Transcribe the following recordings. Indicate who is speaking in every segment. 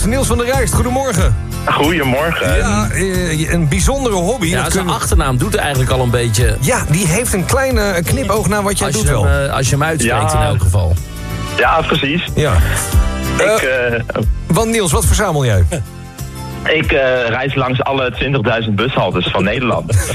Speaker 1: Niels van der Rijst, goedemorgen.
Speaker 2: Goedemorgen.
Speaker 1: Ja, een bijzondere hobby.
Speaker 3: Ja,
Speaker 1: dat
Speaker 3: zijn achternaam doet eigenlijk al een beetje...
Speaker 1: Ja, die heeft een kleine knipoog naar wat jij doet wel.
Speaker 3: Als je hem uitspreekt
Speaker 2: Ja.
Speaker 3: in elk geval.
Speaker 2: Ja, precies.
Speaker 1: Ja. Want Niels, wat verzamel jij?
Speaker 2: Ik reis langs alle 20.000 bushaltes van Nederland.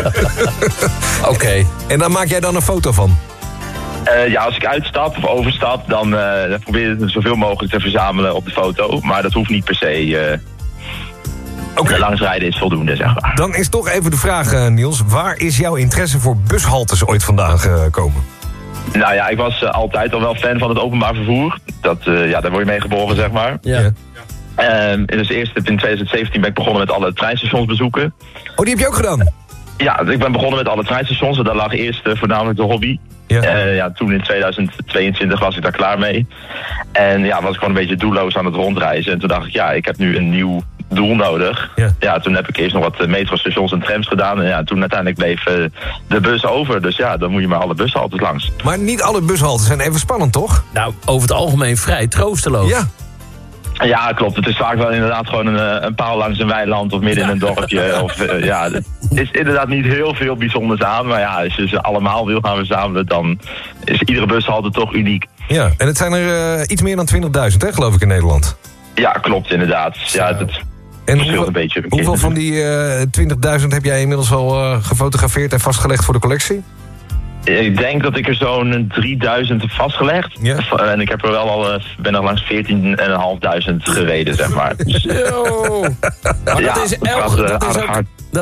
Speaker 3: Oké.
Speaker 1: En daar maak jij dan een foto van?
Speaker 2: Ja, als ik uitstap of overstap, dan probeer ik het zoveel mogelijk te verzamelen op de foto. Maar dat hoeft niet per se.
Speaker 1: Oké.
Speaker 2: Langsrijden is voldoende, zeg maar.
Speaker 1: Dan is toch even de vraag, Niels. Waar is jouw interesse voor bushaltes ooit vandaan gekomen?
Speaker 2: Nou ja, ik was altijd al wel fan van het openbaar vervoer. Daar word je mee geboren, zeg maar.
Speaker 3: Ja.
Speaker 2: Dus eerst in 2017 ben ik begonnen met alle treinstations bezoeken.
Speaker 1: Oh, die heb je ook gedaan?
Speaker 2: Ja, ik ben begonnen met alle treinstations. En daar lag eerst voornamelijk de hobby.
Speaker 1: Ja.
Speaker 2: Toen in 2022 was ik daar klaar mee. En ja, was ik gewoon een beetje doelloos aan het rondreizen. En toen dacht ik, ja, ik heb nu een nieuw doel nodig. Ja, toen heb ik eerst nog wat metrostations en trams gedaan. En ja, toen uiteindelijk bleef de bus over. Dus ja, dan moet je maar alle bushaltes langs.
Speaker 1: Maar niet alle bushaltes zijn even spannend, toch?
Speaker 3: Nou, over het algemeen vrij troosteloos.
Speaker 1: Ja.
Speaker 2: Ja, klopt. Het is vaak wel inderdaad gewoon een paal langs een weiland of midden in een dorpje. Er is inderdaad niet heel veel bijzonders aan. Maar ja, als je ze allemaal wil gaan verzamelen, dan is iedere bushalte toch uniek.
Speaker 1: Ja, en het zijn er iets meer dan 20.000, hè, geloof ik, in Nederland.
Speaker 2: Ja, klopt inderdaad. Ja, het verschilt een beetje.
Speaker 1: Hoeveel van die 20.000 heb jij inmiddels al gefotografeerd en vastgelegd voor de collectie?
Speaker 2: Ik denk dat ik er zo'n 3000 heb vastgelegd.
Speaker 1: Ja.
Speaker 2: En ik heb er wel al, ben er langs 14.500 gereden, zeg maar. Dus,
Speaker 3: Yo. Maar
Speaker 2: ja,
Speaker 3: dat is
Speaker 2: het gaat,
Speaker 3: dat is
Speaker 2: aardig
Speaker 3: ook
Speaker 2: hard.